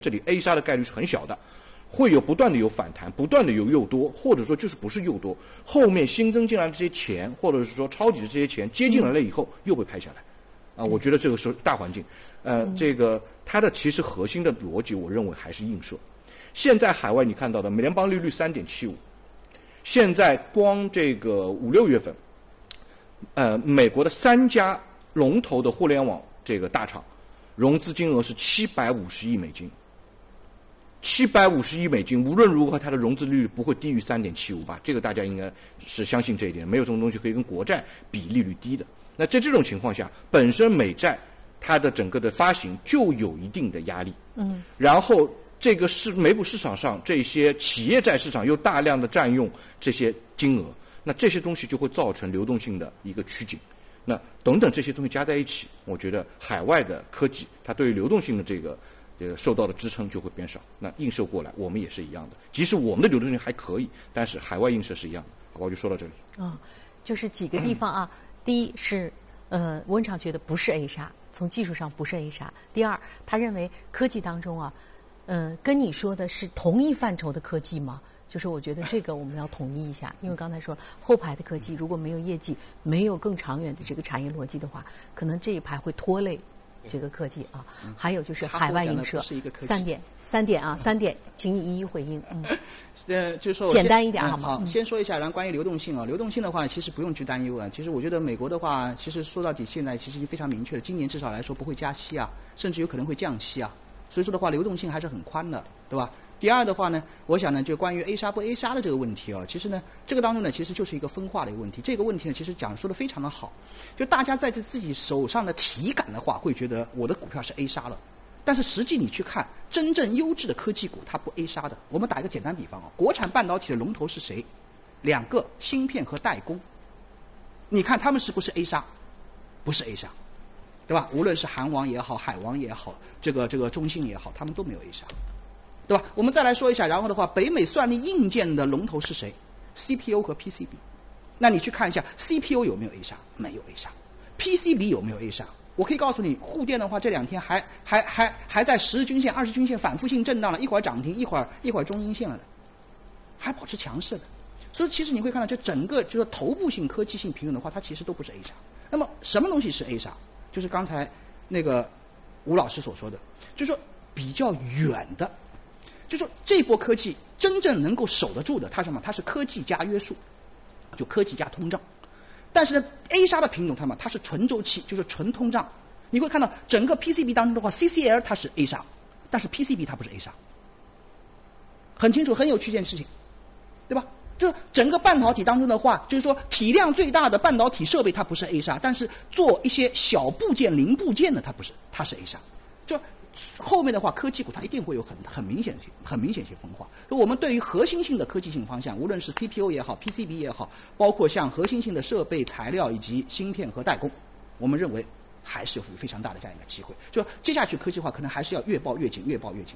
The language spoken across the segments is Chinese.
这里 A 杀的概率是很小的，会有不断的有反弹，不断的有诱多，或者说就是不是诱多，后面新增进来的这些钱，或者是说抄底的这些钱接进来了以后又被拍下来。我觉得这个是大环境，这个它的其实核心的逻辑，我认为还是映射。现在海外你看到的美联邦利率3.75，现在光这个5、6月份，美国的3家龙头的互联网这个大厂，融资金额是750亿美金。750亿美金，无论如何，它的融资利率不会低于3.75吧？这个大家应该是相信这一点，没有这种东西可以跟国债比利率低的。那在这种情况下，本身美债它的整个的发行就有一定的压力，然后这个美股市场上这些企业债市场又大量的占用这些金额，那这些东西就会造成流动性的一个趋紧。那等等这些东西加在一起，我觉得海外的科技它对于流动性的这个受到的支撑就会变少。那映射过来，我们也是一样的。即使我们的流动性还可以，但是海外映射是一样的。好吧，我就说到这里。 就是几个地方啊。第一是，温常觉得不是 A 杀，从技术上不是 A 杀。第二，他认为科技当中啊，跟你说的是同一范畴的科技吗？就是我觉得这个我们要统一一下，因为刚才说后排的科技如果没有业绩，没有更长远的这个产业逻辑的话，可能这一排会拖累这个科技啊。还有就是海外映射三点，请你一一回应。 就是说简单一点好吗？ 好，先说一下，然后关于流动性啊，流动性的话，其实不用去担忧啊。其实我觉得美国的话，其实说到底，现在其实已经非常明确了，今年至少来说不会加息啊，甚至有可能会降息啊。所以说的话，流动性还是很宽的，对吧？第二的话呢，我想呢，就关于 A 杀不 A 杀的这个问题啊，其实呢，这个当中呢，其实就是一个分化的一个问题。这个问题呢，其实讲述的非常的好，就大家在这自己手上的体感的话，会觉得我的股票是 A 杀了，但是实际你去看，真正优质的科技股它不 A 杀的。我们打一个简单比方啊，国产半导体的龙头是谁？2个，芯片和代工。你看他们是不是 A 杀？不是 A 杀，对吧？无论是韩王也好，海王也好，这个中芯也好，他们都没有 A 杀。对吧？我们再来说一下，然后的话，北美算力硬件的龙头是谁 ？CPU 和 PCB。那你去看一下 CPU 有没有 A 杀？没有 A 杀。PCB 有没有 A 杀？我可以告诉你，沪电的话，这2天还在10日均线、20均线反复性震荡了，一会儿涨停，一会儿中阴线了的，还保持强势的。所以其实你会看到，这整个就是头部性科技性品种的话，它其实都不是 A 杀。那么什么东西是 A 杀？就是刚才那个吴老师所说的，就是说比较远的。就说这波科技真正能够守得住的，它什么？它是科技加约束，就科技加通胀。但是呢 ，A 杀的品种它是纯周期，就是纯通胀。你会看到整个 PCB 当中的话 ，CCL 它是 A 杀，但是 PCB 它不是 A 杀，很清楚，很有趣件事情，对吧？就是整个半导体当中的话，就是说体量最大的半导体设备它不是 A 杀，但是做一些小部件、零部件的它不是，它是 A 杀。就后面的话，科技股它一定会有很明显性分化。我们对于核心性的科技性方向，无论是 CPU 也好 ，PCB 也好，包括像核心性的设备、材料以及芯片和代工，我们认为还是有非常大的这样一个机会。就接下去科技化可能还是要越抱越紧。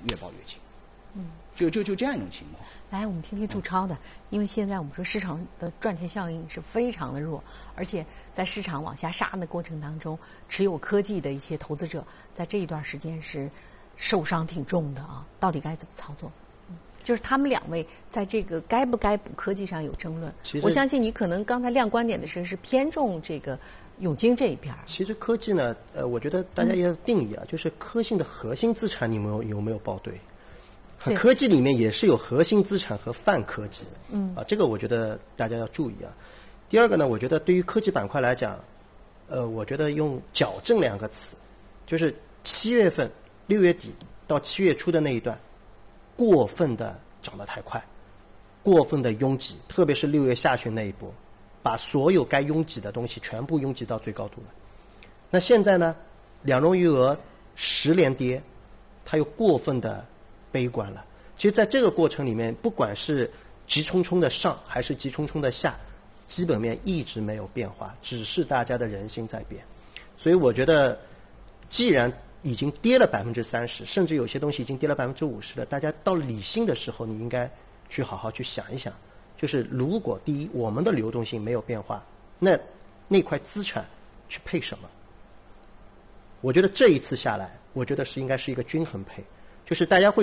就这样一种情况。 来，我们听听祝超的，因为现在我们说市场的赚钱效应是非常的弱，而且在市场往下杀的过程当中，持有科技的一些投资者在这一段时间是受伤挺重的啊，到底该怎么操作？就是他们2位在这个该不该补科技上有争论。我相信你可能刚才亮观点的时候是偏重这个永金这一边。 其实科技呢，我觉得大家要定义啊，就是科技的核心资产你们有没有报对？科技里面也是有核心资产和泛科技，这个我觉得大家要注意啊。第二个呢，我觉得对于科技板块来讲，我觉得用矫正2个词，就是7月份6月底到7月初的那一段，过分的涨得太快，过分的拥挤，特别是6月下旬那一波，把所有该拥挤的东西全部拥挤到最高度了。那现在呢，两融余额10连跌，它又过分的悲观了。其实在这个过程里面，不管是急冲冲的上还是急冲冲的下，基本面一直没有变化，只是大家的人心在变。所以我觉得既然已经跌了30%，甚至有些东西已经跌了50%了，大家到理性的时候，你应该去好好去想一想，就是如果第一我们的流动性没有变化，那块资产去配什么？我觉得这一次下来，我觉得应该是一个均衡配。 就是大家会